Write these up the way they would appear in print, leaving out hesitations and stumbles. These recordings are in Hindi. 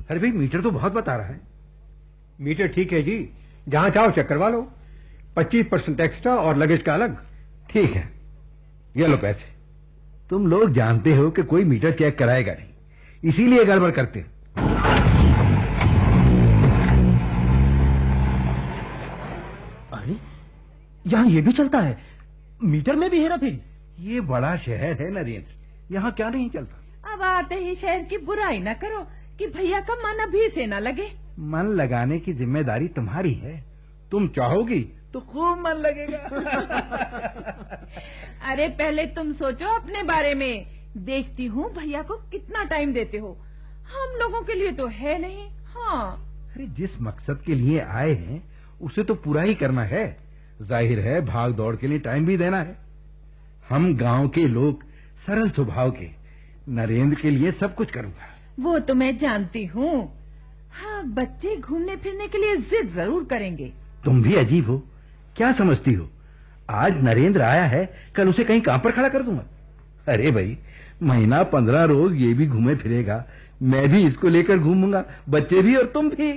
अरे भाई मीटर तो बहुत बता रहा है। मीटर ठीक है जी, जहां चाहो चेक करवा लो। 25% एक्स्ट्रा और लगेज का अलग। ठीक है, ये लो पैसे। तुम लोग जानते हो कि कोई मीटर चेक कराएगा नहीं, इसीलिए गड़बड़ करते हो। अरे यहाँ ये भी चलता है, मीटर में भी हेरा फेरी। ये बड़ा शहर है नरेंद्र, यहाँ क्या नहीं चलता। अब आते ही शहर की बुराई न करो कि भैया का मन अभी से न लगे। मन लगाने की जिम्मेदारी तुम्हारी है, तुम चाहोगी तो खूब मन लगेगा। अरे पहले तुम सोचो अपने बारे में। देखती हूँ भैया को कितना टाइम देते हो, हम लोगों के लिए तो है नहीं। हाँ, अरे जिस मकसद के लिए आए हैं उसे तो पूरा ही करना है। जाहिर है भाग दौड़ के लिए टाइम भी देना है। हम गांव के लोग सरल स्वभाव के, नरेंद्र के लिए सब कुछ करूंगा। वो तो मैं जानती हूँ। हाँ, बच्चे घूमने फिरने के लिए जिद जरूर करेंगे। तुम भी अजीब हो, क्या समझती हो? आज नरेंद्र आया है, कल उसे कहीं काम पर खड़ा कर दूंगा। अरे भाई, महीना 15 रोज ये भी घूमे फिरेगा, मैं भी इसको लेकर घूमूंगा, बच्चे भी और तुम भी।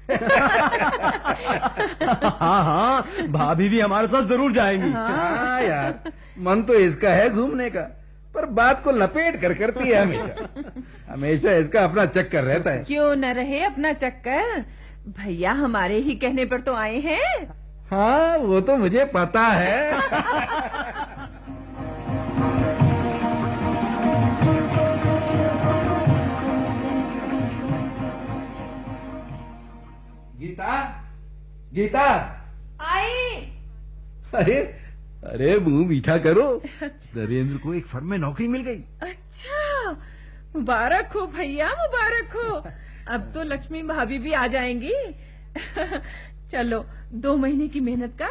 हाँ हाँ, भाभी भी हमारे साथ जरूर जाएंगी। हाँ यार, मन तो इसका है घूमने का, पर बात को लपेट कर करती है हमेशा। हमेशा इसका अपना चक्कर रहता है। क्यों न रहे अपना चक्कर, भैया हमारे ही कहने पर तो आए हैं। हाँ, वो तो मुझे पता है। गीता, गीता। आई। अरे अरे मुंह मीठा करो, नरेंद्र को एक फर्म में नौकरी मिल गई। अच्छा, मुबारक हो भैया, मुबारक हो। अब तो लक्ष्मी भाभी भी आ जाएंगी। चलो, 2 महीने की मेहनत का